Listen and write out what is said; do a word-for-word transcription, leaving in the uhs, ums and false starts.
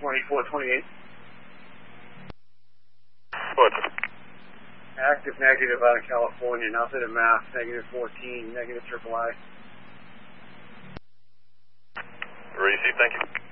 twenty-four twenty-eight. What? Active negative out of California, now to the Mass, negative fourteen, negative triple I. Receive, thank you.